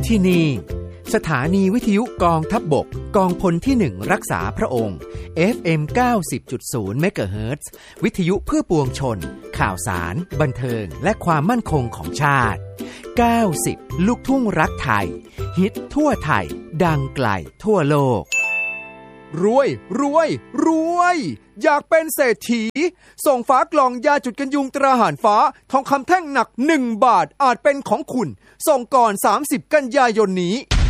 ที่นี่สถานีวิทยุกองทัพบกกองพลที่1รักษาพระองค์ FM 90.0 เมกะเฮิรตซ์วิทยุเพื่อปวงชนข่าวสารบันเทิงและความมั่นคงของชาติ90ลูกทุ่งรักไทยฮิตทั่วไทยดังไกลทั่วโลกรวยรวยรวยอยากเป็นเศรษฐีส่งฝากล่องยาจุดกันยุงตราหารฟ้าทองคำแท่งหนัก1 บาทอาจเป็นของคุณส่งก่อน30 กันยายนนี้